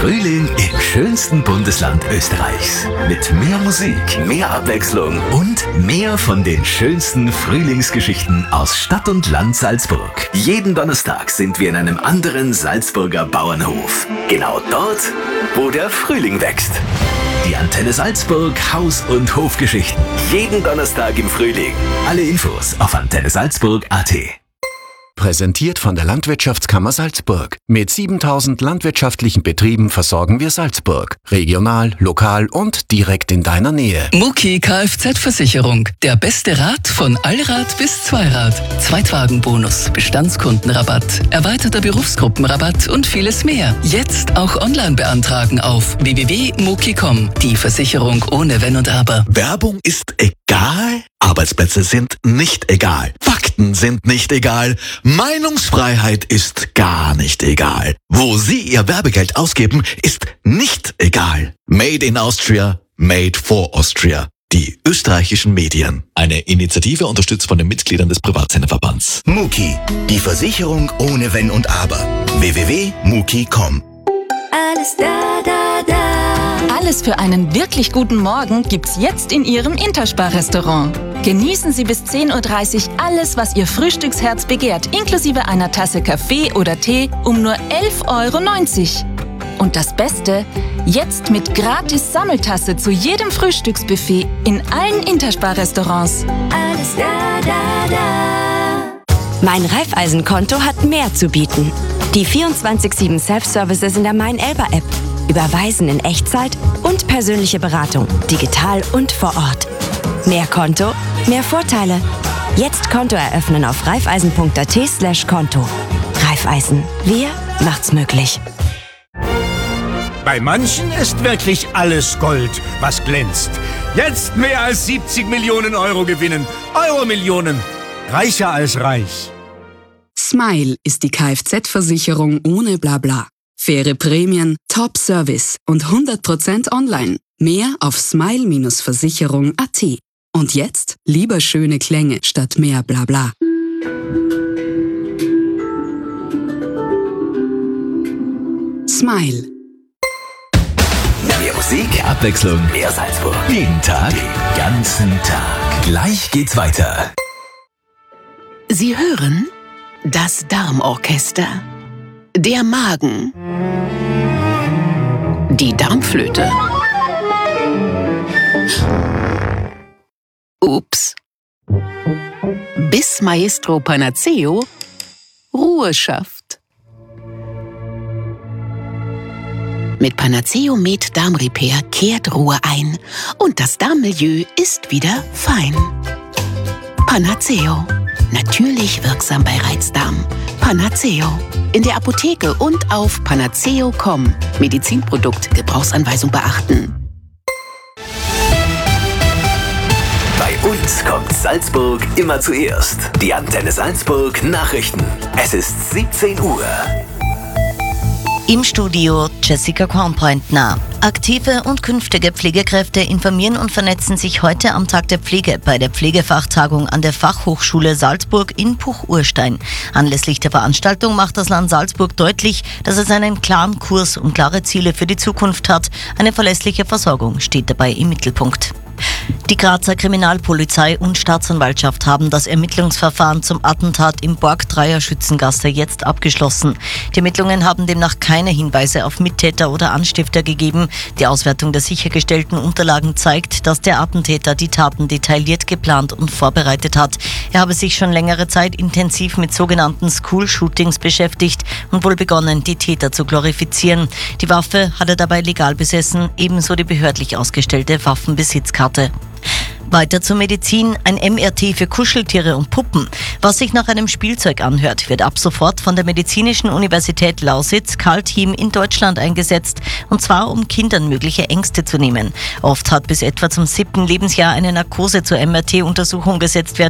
Frühling im schönsten Bundesland Österreichs. Mit mehr Musik, mehr Abwechslung und mehr von den schönsten Frühlingsgeschichten aus Stadt und Land Salzburg. Jeden Donnerstag sind wir in einem anderen Salzburger Bauernhof. Genau dort, wo der Frühling wächst. Die Antenne Salzburg Haus- und Hofgeschichten. Jeden Donnerstag im Frühling. Alle Infos auf antennesalzburg.at. Präsentiert von der Landwirtschaftskammer Salzburg. Mit 7000 landwirtschaftlichen Betrieben versorgen wir Salzburg. Regional, lokal und direkt in deiner Nähe. Muki Kfz-Versicherung. Der beste Rat von Allrad bis Zweirad. Zweitwagenbonus, Bestandskundenrabatt, erweiterter Berufsgruppenrabatt und vieles mehr. Jetzt auch online beantragen auf www.muki.com. Die Versicherung ohne Wenn und Aber. Werbung ist egal? Arbeitsplätze sind nicht egal. Fakten sind nicht egal. Meinungsfreiheit ist gar nicht egal. Wo Sie Ihr Werbegeld ausgeben, ist nicht egal. Made in Austria, made for Austria. Die österreichischen Medien. Eine Initiative unterstützt von den Mitgliedern des Privatsenderverbands. Muki, die Versicherung ohne Wenn und Aber. www.muki.com. Alles da, da, da. Alles für einen wirklich guten Morgen gibt's jetzt in Ihrem Interspar-Restaurant. Genießen Sie bis 10.30 Uhr alles, was Ihr Frühstücksherz begehrt, inklusive einer Tasse Kaffee oder Tee um nur 11,90 €. Und das Beste, jetzt mit gratis Sammeltasse zu jedem Frühstücksbuffet in allen Interspar-Restaurants. Alles da, da, da. Mein Raiffeisen-Konto hat mehr zu bieten. Die 24/7 Self-Services in der Mein-Elba-App. Überweisen in Echtzeit und persönliche Beratung, digital und vor Ort. Mehr Konto, mehr Vorteile. Jetzt Konto eröffnen auf raiffeisen.at/Konto. Raiffeisen, wir macht's möglich. Bei manchen ist wirklich alles Gold, was glänzt. Jetzt mehr als 70 Millionen Euro gewinnen. Euro-Millionen. Reicher als reich. Smile ist die Kfz-Versicherung ohne Blabla. Faire Prämien, Top-Service und 100% online. Mehr auf smile-versicherung.at. Und jetzt lieber schöne Klänge statt mehr Blabla. Smile. Mehr Musik, Abwechslung, mehr Salzburg. Jeden Tag, den ganzen Tag. Gleich geht's weiter. Sie hören das Darmorchester, der Magen, die Darmflöte. Ups. Bis Maestro Panaceo Ruhe schafft. Mit Panaceo Med Darmrepair kehrt Ruhe ein und das Darmmilieu ist wieder fein. Panaceo. Natürlich wirksam bei Reizdarm. Panaceo. In der Apotheke und auf panaceo.com. Medizinprodukt, Gebrauchsanweisung beachten. Bei uns kommt Salzburg immer zuerst. Die Antenne Salzburg Nachrichten. Es ist 17 Uhr. Im Studio Jessica Kornpointner. Aktive und künftige Pflegekräfte informieren und vernetzen sich heute am Tag der Pflege bei der Pflegefachtagung an der Fachhochschule Salzburg in Puch-Urstein. Anlässlich der Veranstaltung macht das Land Salzburg deutlich, dass es einen klaren Kurs und klare Ziele für die Zukunft hat. Eine verlässliche Versorgung steht dabei im Mittelpunkt. Die Grazer Kriminalpolizei und Staatsanwaltschaft haben das Ermittlungsverfahren zum Attentat im Borg-Dreier Schützengasse jetzt abgeschlossen. Die Ermittlungen haben demnach keine Hinweise auf Mittäter oder Anstifter gegeben. Die Auswertung der sichergestellten Unterlagen zeigt, dass der Attentäter die Taten detailliert geplant und vorbereitet hat. Er habe sich schon längere Zeit intensiv mit sogenannten School-Shootings beschäftigt und wohl begonnen, die Täter zu glorifizieren. Die Waffe hat er dabei legal besessen, ebenso die behördlich ausgestellte Waffenbesitzkarte. Weiter zur Medizin, ein MRT für Kuscheltiere und Puppen. Was sich nach einem Spielzeug anhört, wird ab sofort von der Medizinischen Universität Lausitz Karl-Team in Deutschland eingesetzt, und zwar um Kindern mögliche Ängste zu nehmen. Oft hat bis etwa zum 7. Lebensjahr eine Narkose zur MRT-Untersuchung gesetzt werden